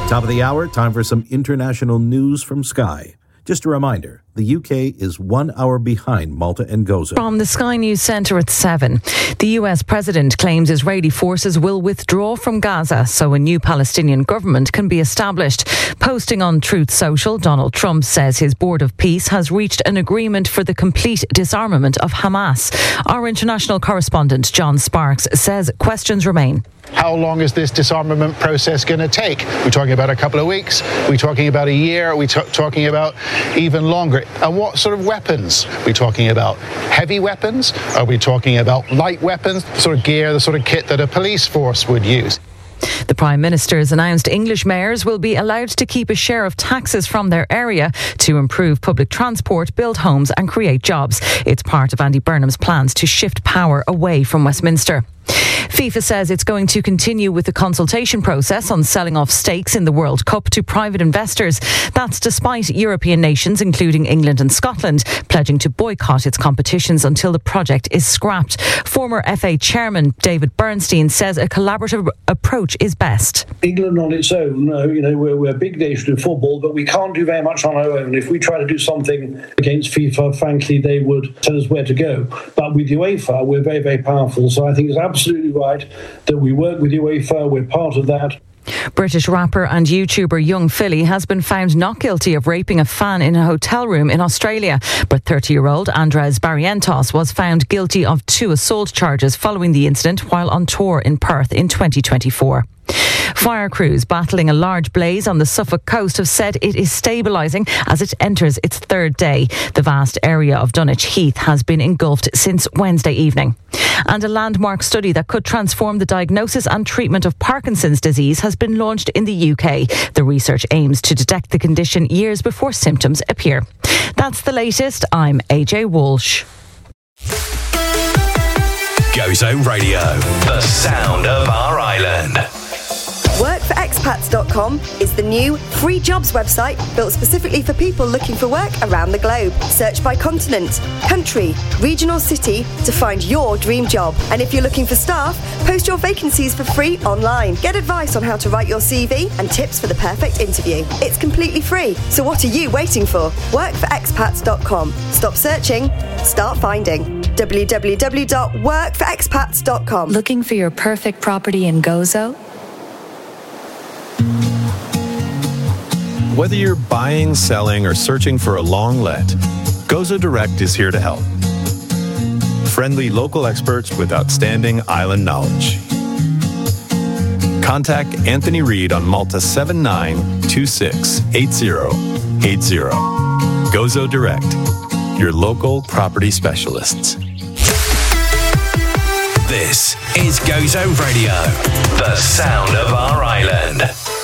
Top of the hour, time for some international news from Sky. Just a reminder, the UK is 1 hour behind Malta and Gozo. From the Sky News Centre at 7. The US president claims Israeli forces will withdraw from Gaza so a new Palestinian government can be established. Posting on Truth Social, Donald Trump says his Board of Peace has reached an agreement for the complete disarmament of Hamas. Our international correspondent, John Sparks, says questions remain. How long is this disarmament process going to take? We're talking about a couple of weeks. We're talking about a year. We're talking about even longer. And what sort of weapons are we talking about? Heavy weapons? Are we talking about light weapons? The sort of gear, the sort of kit that a police force would use? The Prime Minister has announced English mayors will be allowed to keep a share of taxes from their area to improve public transport, build homes and create jobs. It's part of Andy Burnham's plans to shift power away from Westminster. FIFA says it's going to continue with the consultation process on selling off stakes in the World Cup to private investors. That's despite European nations, including England and Scotland, pledging to boycott its competitions until the project is scrapped. Former FA chairman David Bernstein says a collaborative approach is best. England on its own, we're a big nation in football, but we can't do very much on our own. If we try to do something against FIFA, frankly, they would tell us where to go. But with UEFA, we're very, very powerful. So I think it's absolutely right that we work with UEFA. We're part of that. British rapper and YouTuber Young Philly has been found not guilty of raping a fan in a hotel room in Australia. But 30-year-old Andres Barrientos was found guilty of 2 assault charges following the incident while on tour in Perth in 2024. Fire crews battling a large blaze on the Suffolk coast have said it is stabilising as it enters its 3rd day. The vast area of Dunwich Heath has been engulfed since Wednesday evening. And a landmark study that could transform the diagnosis and treatment of Parkinson's disease has been launched in the UK. The research aims to detect the condition years before symptoms appear. That's the latest. I'm AJ Walsh. Gozo Radio, the sound of our island. Workforexpats.com is the new free jobs website built specifically for people looking for work around the globe. Search by continent, country, region or city to find your dream job. And if you're looking for staff, post your vacancies for free online. Get advice on how to write your CV and tips for the perfect interview. It's completely free, so what are you waiting for? Workforexpats.com. Stop searching, start finding. www.workforexpats.com. Looking for your perfect property in Gozo? Whether you're buying, selling, or searching for a long let, Gozo Direct is here to help. Friendly local experts with outstanding island knowledge. Contact Anthony Reed on Malta 79268080. Gozo Direct, your local property specialists. This is Gozo Radio, the sound of our island.